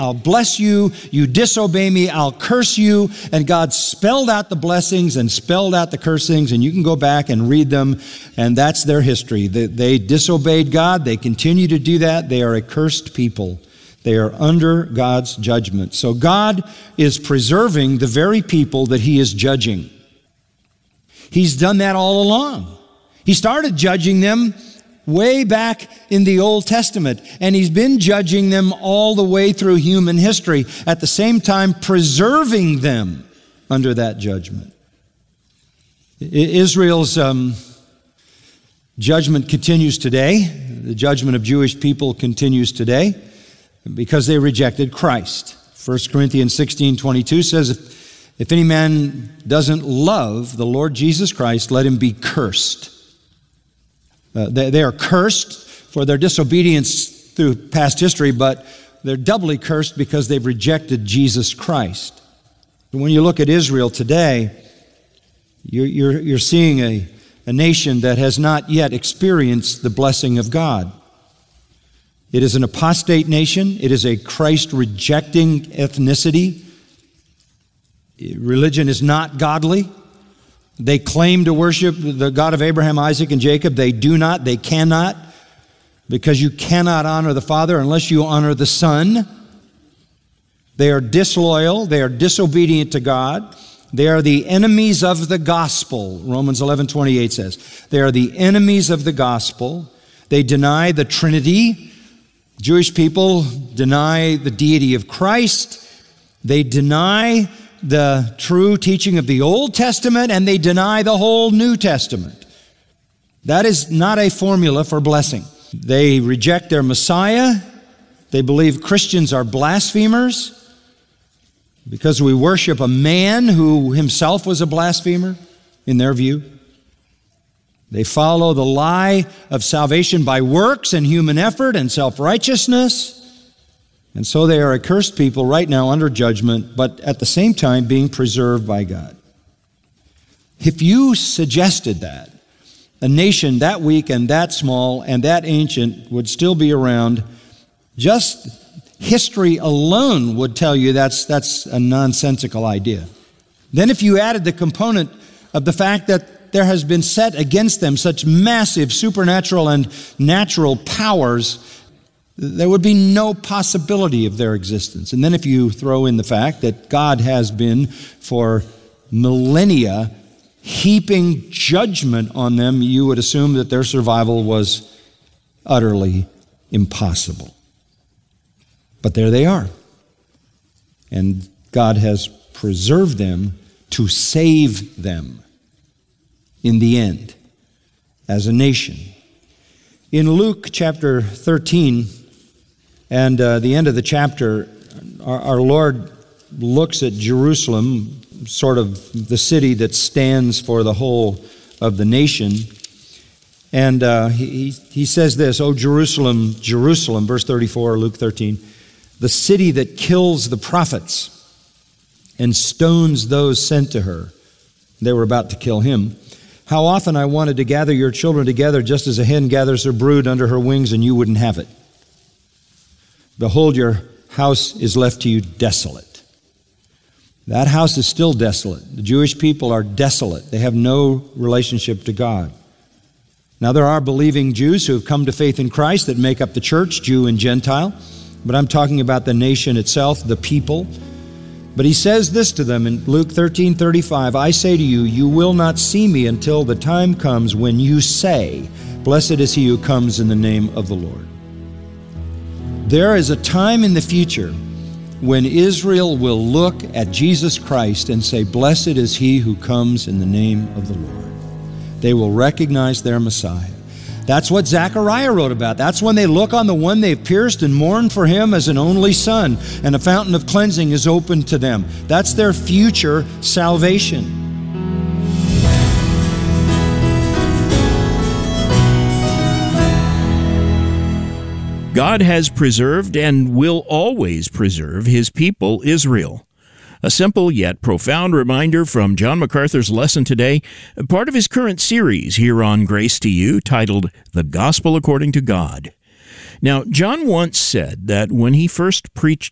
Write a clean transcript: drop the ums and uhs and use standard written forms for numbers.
I'll bless you. You disobey me, I'll curse you. And God spelled out the blessings and spelled out the cursings, and you can go back and read them, and that's their history. They disobeyed God. They continue to do that. They are a cursed people. They are under God's judgment. So God is preserving the very people that He is judging. He's done that all along. He started judging them way back in the Old Testament, and He's been judging them all the way through human history, at the same time preserving them under that judgment. Israel's judgment continues today. The judgment of Jewish people continues today because they rejected Christ. 1 Corinthians 16:22 says, if any man doesn't love the Lord Jesus Christ, let him be cursed. They are cursed for their disobedience through past history, but they're doubly cursed because they've rejected Jesus Christ. And when you look at Israel today, you're seeing a nation that has not yet experienced the blessing of God. It is an apostate nation. It is a Christ-rejecting ethnicity. Religion is not godly. They claim to worship the God of Abraham, Isaac, and Jacob. They do not. They cannot, because you cannot honor the Father unless you honor the Son. They are disloyal. They are disobedient to God. They are the enemies of the gospel, Romans 11:28 says. They are the enemies of the gospel. They deny the Trinity. Jewish people deny the deity of Christ. They deny the true teaching of the Old Testament, and they deny the whole New Testament. That is not a formula for blessing. They reject their Messiah. They believe Christians are blasphemers because we worship a man who himself was a blasphemer, in their view. They follow the lie of salvation by works and human effort and self-righteousness. And so they are a cursed people right now under judgment, but at the same time being preserved by God. If you suggested that a nation that weak and that small and that ancient would still be around, just history alone would tell you that's a nonsensical idea. Then if you added the component of the fact that there has been set against them such massive supernatural and natural powers, there would be no possibility of their existence. And then if you throw in the fact that God has been for millennia heaping judgment on them, you would assume that their survival was utterly impossible. But there they are. And God has preserved them to save them in the end as a nation. In Luke chapter 13, and the end of the chapter, our Lord looks at Jerusalem, sort of the city that stands for the whole of the nation. And he says this, "O Jerusalem, Jerusalem," verse 34, Luke 13, "the city that kills the prophets and stones those sent to her." They were about to kill him. "How often I wanted to gather your children together just as a hen gathers her brood under her wings, and you wouldn't have it. Behold, your house is left to you desolate." That house is still desolate. The Jewish people are desolate. They have no relationship to God. Now, there are believing Jews who have come to faith in Christ that make up the church, Jew and Gentile. But I'm talking about the nation itself, the people. But he says this to them in Luke 13:35, "I say to you, you will not see me until the time comes when you say, 'Blessed is he who comes in the name of the Lord.'" There is a time in the future when Israel will look at Jesus Christ and say, "Blessed is he who comes in the name of the Lord." They will recognize their Messiah. That's what Zechariah wrote about. That's when they look on the one they've pierced and mourn for him as an only son, and a fountain of cleansing is opened to them. That's their future salvation. God has preserved and will always preserve his people, Israel. A simple yet profound reminder from John MacArthur's lesson today, part of his current series here on Grace to You, titled The Gospel According to God. Now, John once said that when he first preached